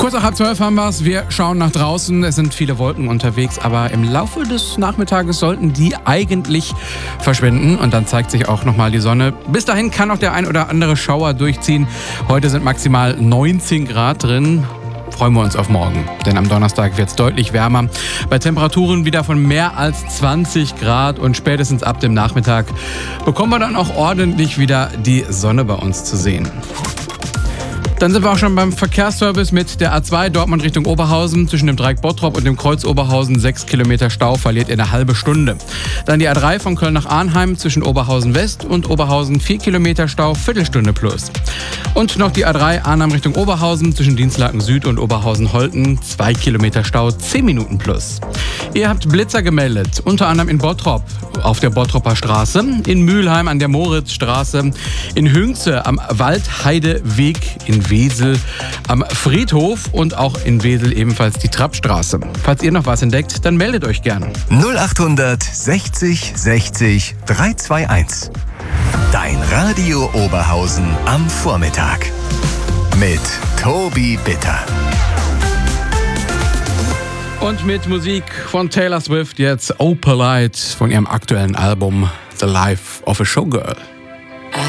Kurz nach 11:30 haben wir es. Wir schauen nach draußen. Es sind viele Wolken unterwegs, aber im Laufe des Nachmittages sollten die eigentlich verschwinden. Und dann zeigt sich auch nochmal die Sonne. Bis dahin kann auch der ein oder andere Schauer durchziehen. Heute sind maximal 19 Grad drin. Freuen wir uns auf morgen, denn am Donnerstag wird es deutlich wärmer. Bei Temperaturen wieder von mehr als 20 Grad und spätestens ab dem Nachmittag bekommen wir dann auch ordentlich wieder die Sonne bei uns zu sehen. Dann sind wir auch schon beim Verkehrsservice mit der A2 Dortmund Richtung Oberhausen. Zwischen dem Dreieck Bottrop und dem Kreuz Oberhausen 6 Kilometer Stau, verliert ihr eine halbe Stunde. Dann die A3 von Köln nach Arnheim zwischen Oberhausen West und Oberhausen 4 Kilometer Stau, Viertelstunde plus. Und noch die A3 Arnheim Richtung Oberhausen zwischen Dinslaken Süd und Oberhausen Holten 2 Kilometer Stau, 10 Minuten plus. Ihr habt Blitzer gemeldet, unter anderem in Bottrop auf der Bottroper Straße, in Mülheim an der Moritzstraße, in Hünxe am Waldheideweg, in Wesel am Friedhof und auch in Wesel ebenfalls die Trappstraße. Falls ihr noch was entdeckt, dann meldet euch gerne. 0800 60 60 321. Dein Radio Oberhausen am Vormittag. Mit Tobi Bitter. Und mit Musik von Taylor Swift jetzt Opalite von ihrem aktuellen Album The Life of a Showgirl.